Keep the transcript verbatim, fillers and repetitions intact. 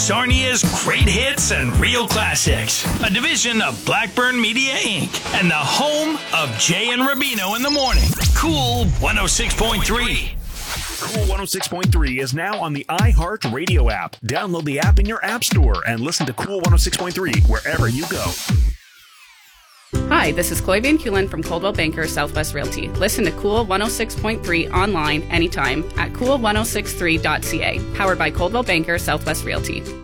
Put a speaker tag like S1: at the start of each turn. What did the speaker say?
S1: Sarnia's Great Hits and Real Classics, a division of Blackburn Media, Incorporated, and the home of Jay and Rubino in the morning. Cool one oh six point three.
S2: Cool one oh six point three is now on the iHeart Radio app. Download the app in your app store and listen to Cool one oh six point three wherever you go.
S3: Hi, this is Chloe Van Kulen from Coldwell Banker Southwest Realty. Listen to Cool one oh six point three online anytime at cool ten sixty-three dot c a. Powered by Coldwell Banker Southwest Realty.